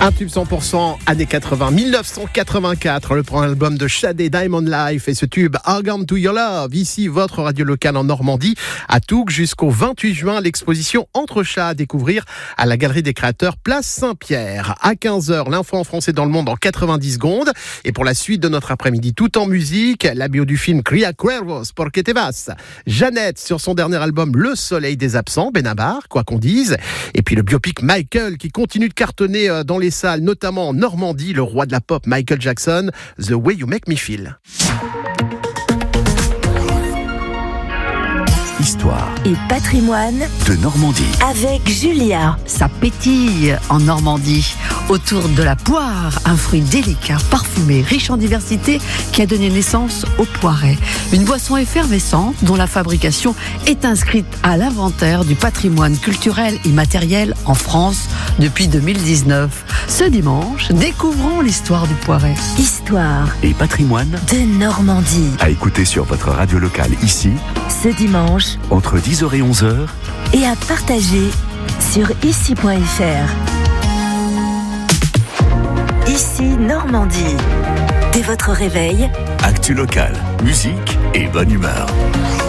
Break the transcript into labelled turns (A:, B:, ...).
A: Un tube 100% années 80, 1984, le premier album de Shadé, Diamond Life, et ce tube Argam to Your Love. Ici, votre radio locale en Normandie, à Touques, jusqu'au 28 juin, l'exposition Entre chats à découvrir à la Galerie des Créateurs, place Saint-Pierre. À 15h, l'info en français dans le monde en 90 secondes. Et pour la suite de notre après-midi, tout en musique, la bio du film Cria Cuervos, Porque te vas. Jeannette, sur son dernier album Le Soleil des Absents, Benabar, quoi qu'on dise. Et puis le biopic Michael, qui continue de cartonner dans les salles, notamment en Normandie, le roi de la pop Michael Jackson, The Way You Make Me Feel.
B: Histoire
C: et patrimoine
B: de Normandie.
C: Avec Julia.
D: Ça pétille en Normandie. Autour de la poire, un fruit délicat, parfumé, riche en diversité, qui a donné naissance au poiret. Une boisson effervescente dont la fabrication est inscrite à l'inventaire du patrimoine culturel immatériel en France depuis 2019. Ce dimanche, découvrons l'histoire du poiret.
C: Histoire
B: et patrimoine
C: de Normandie.
B: À écouter sur votre radio locale ici,
C: ce dimanche,
B: entre 10h et 11h,
C: et à partager sur ici.fr. Ici Normandie. Dès votre réveil,
B: actu local, musique et bonne humeur.